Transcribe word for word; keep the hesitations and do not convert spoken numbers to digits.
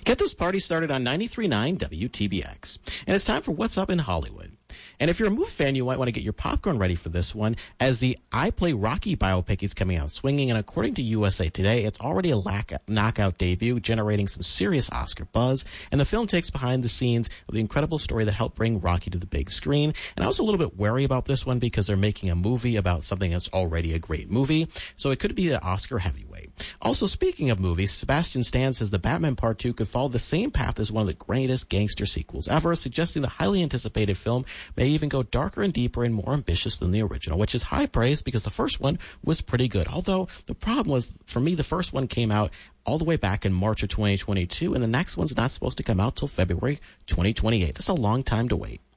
Get this party started on ninety-three point nine W T B X. And it's time for What's Up in Hollywood. And if you're a movie fan, you might want to get your popcorn ready for this one, as the I Play Rocky biopic is coming out swinging, and according to U S A Today, it's already a lack- knockout debut, generating some serious Oscar buzz, and the film takes behind the scenes of the incredible story that helped bring Rocky to the big screen. And I was a little bit wary about this one because they're making a movie about something that's already a great movie, so it could be an Oscar heavyweight. Also, speaking of movies, Sebastian Stan says The Batman Part two could follow the same path as one of the greatest gangster sequels ever, suggesting the highly anticipated film may even go darker and deeper and more ambitious than the original, which is high praise because the first one was pretty good. Although the problem was, for me, the first one came out all the way back in March of twenty twenty-two, and the next one's not supposed to come out till February twenty twenty-eight. That's a long time to wait.